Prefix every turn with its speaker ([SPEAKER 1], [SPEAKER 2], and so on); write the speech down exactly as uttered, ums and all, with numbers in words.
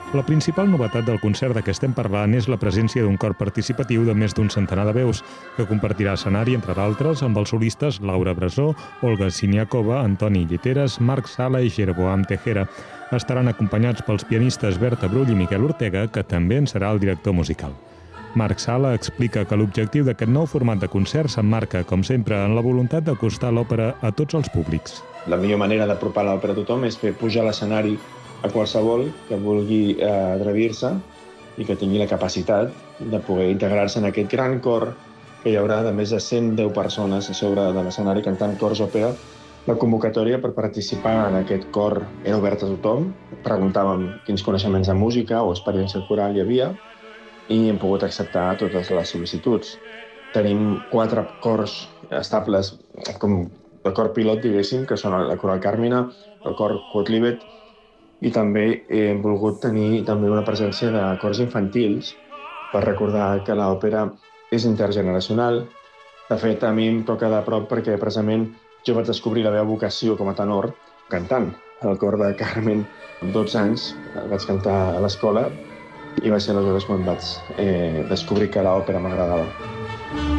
[SPEAKER 1] La principal novetat del concert de què estem parlant és la presència d'un cor participatiu de més d'un centenar de veus, que compartirà escenari, entre d'altres, amb els solistes Laura Brasó, Olga Siniakova, Antoni Lliteres, Marc Sala i Jeroboam Tejera. Estaran acompanyats pels pianistes Berta Brull i Miquel Ortega, que també en serà el director musical. Marc Sala explica que l'objectiu d'aquest nou format de concert s'emmarca, com sempre, en la voluntat d'acostar l'òpera a tots els públics.
[SPEAKER 2] La millor manera d'apropar l'òpera a tothom és fer pujar a l'escenari a qualsevol que vulgui eh, atrevir-se i que tingui la capacitat de poder integrar-se en aquest gran cor que hi haurà de més de cent deu persones a sobre de l'escenari cantant cors òpera. La convocatòria per participar en aquest cor era oberta a tothom. Preguntàvem quins coneixements de música o experiència coral hi havia i hem pogut acceptar totes les sol·licituds. Tenim quatre cors estables com el cor pilot, diguéssim, que són la Coral Carmina, el cor Quodlibet, i també hem volgut tenir també una presència de cors infantils per recordar que l'òpera és intergeneracional. De fet, a mi em toca de prop perquè precisament jo vaig descobrir la meva vocació com a tenor cantant. El cor de Carmen, amb dotze anys, vaig cantar a l'escola i va ser aleshores quan vaig eh, descobrir que l'òpera m'agradava.